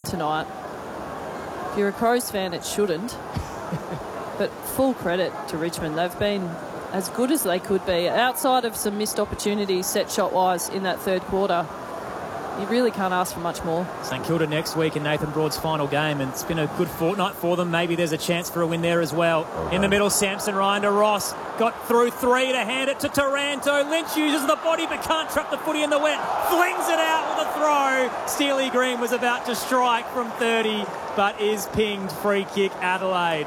tonight. If you're a Crows fan, it shouldn't. But full credit to Richmond. They've been as good as they could be. Outside of some missed opportunities, set shot-wise, in that third quarter, you really can't ask for much more. St Kilda next week in Nathan Broad's final game, and it's been a good fortnight for them. Maybe there's a chance for a win there as well. Okay. In the middle, Samson Ryan to Ross. Got through three to hand it to Taranto. Lynch uses the body but can't trap the footy in the wet. Flings it out with a throw. Steely Green was about to strike from 30, but is pinged. Free kick, Adelaide.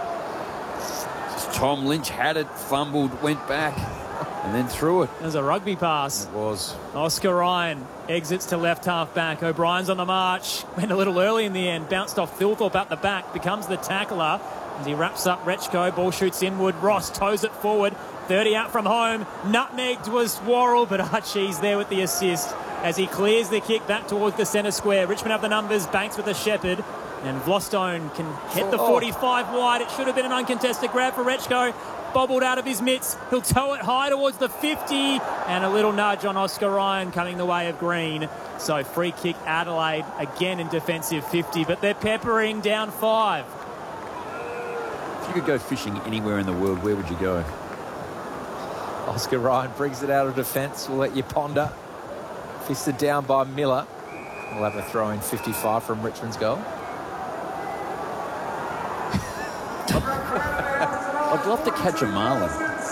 Tom Lynch had it, fumbled, went back, and then threw it. It was a rugby pass. It was. Oscar Ryan exits to left half back. O'Brien's on the march. Went a little early in the end. Bounced off Thilthorpe at the back. Becomes the tackler as he wraps up Rechko. Ball shoots inward. Ross toes it forward. 30 out from home. Nutmegged was Worrell, but Archie's there with the assist as he clears the kick back towards the centre square. Richmond have the numbers. Banks with a Shepherd. And Vlostone can hit the 45 wide. It should have been an uncontested grab for Rechko. Bobbled out of his mitts. He'll tow it high towards the 50. And a little nudge on Oscar Ryan coming the way of Green. So free kick Adelaide again in defensive 50. But they're peppering down 5. If you could go fishing anywhere in the world, where would you go? Oscar Ryan brings it out of defence. We'll let you ponder. Fisted down by Miller. We'll have a throw in 55 from Richmond's goal. I'd love to catch a marlin.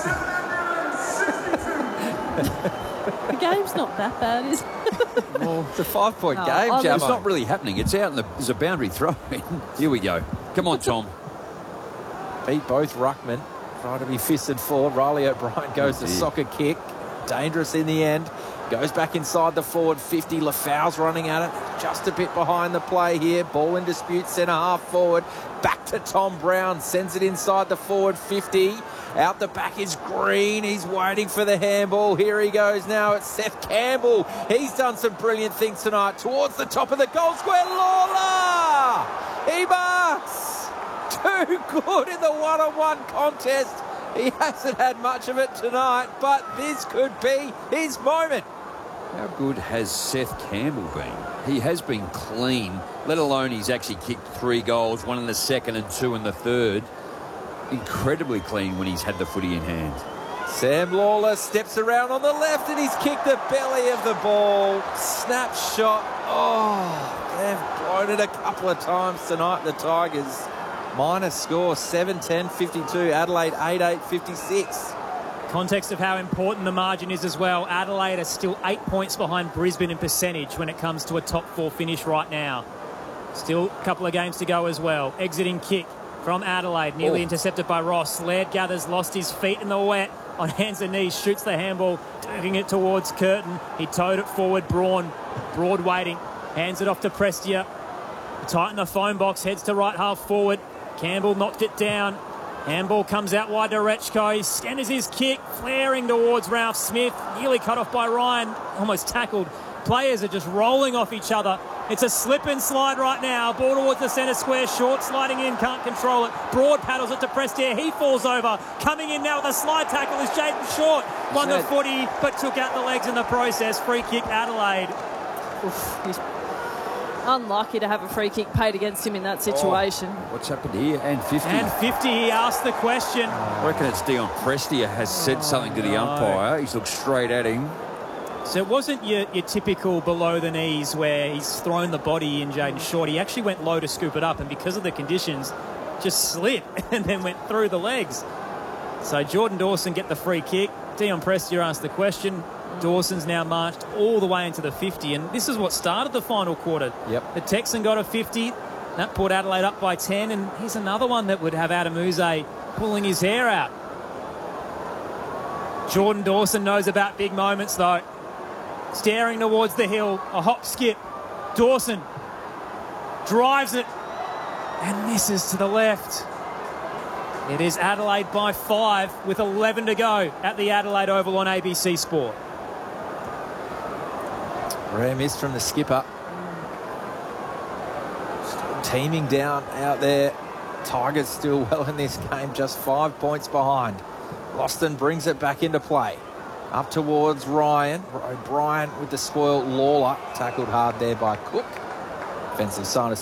The game's not that bad, is it? Well, it's a 5-point game, It's Jamo. not really happening. It's out in there's a boundary throw in. Here we go. Come on, Tom. Beat both ruckmen. Trying to be fisted forward. Riley O'Brien goes to soccer kick. Dangerous in the end. Goes back inside the forward 50. Lafau's running at it. Just a bit behind the play here. Ball in dispute, centre half forward. Back to Tom Brown. Sends it inside the forward 50. Out the back is Green. He's waiting for the handball. Here he goes now. It's Seth Campbell. He's done some brilliant things tonight. Towards the top of the goal square. Lawler! He marks! Too good in the one-on-one contest. He hasn't had much of it tonight, but this could be his moment. How good has Seth Campbell been? He has been clean, let alone he's actually kicked 3 goals, 1 in the second and 2 in the third. Incredibly clean when he's had the footy in hand. Sam Lawler steps around on the left and he's kicked the belly of the ball. Snapshot. Oh, they've blown it a couple of times tonight, the Tigers. Minus score, 7-10, 52. Adelaide, 8-8, 56. Context of how important the margin is as well. Adelaide are still 8 points behind Brisbane in percentage when it comes to a top 4 finish right now. Still a couple of games to go as well. Exiting kick from Adelaide, nearly intercepted by Ross. Laird gathers, lost his feet in the wet. On hands and knees, shoots the handball, turning it towards Curtin. He towed it forward, Braun. Broad waiting, hands it off to Prestia. Tighten the phone box, heads to right half forward. Campbell knocked it down. Handball comes out wide to Rechko. He scanners his kick, flaring towards Ralph Smith. Nearly cut off by Ryan. Almost tackled. Players are just rolling off each other. It's a slip and slide right now. Ball towards the centre square. Short sliding in, can't control it. Broad paddles it to Prestia. He falls over. Coming in now with a slide tackle is Jaden Short. Won the footy, but took out the legs in the process. Free kick Adelaide. Oof, he's unlucky to have a free kick paid against him in that situation. What's happened here? And 50. And 50, he asked the question. I reckon it's Dion Prestia has said something to the umpire. He's looked straight at him. So it wasn't your typical below the knees where he's thrown the body in Jaden Short. He actually went low to scoop it up, and because of the conditions, just slid and then went through the legs. So Jordan Dawson get the free kick. Dion Prestia asked the question. Dawson's now marched all the way into the 50, and this is what started the final quarter. Yep. The Texan got a 50. That put Adelaide up by 10, and here's another one that would have Adam Uze pulling his hair out. Jordan Dawson knows about big moments, though. Staring towards the hill, a hop skip. Dawson drives it and misses to the left. It is Adelaide by 5 with 11 to go at the Adelaide Oval on ABC Sport. Rare miss from the skipper. Still teaming down out there. Tigers still well in this game, just 5 points behind. Loston brings it back into play. Up towards Ryan. O'Brien with the spoil. Lawler tackled hard there by Cook. Offensive sign of